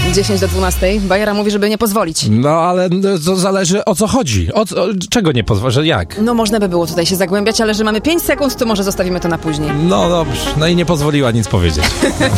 10 do 12. Bajera mówi, żeby nie pozwolić. No, ale to zależy o co chodzi. Czego nie pozwolę, że jak? No można by było tutaj się zagłębiać, ale że mamy 5 sekund, to może zostawimy to na później. No dobrze, no i nie pozwoliła nic powiedzieć.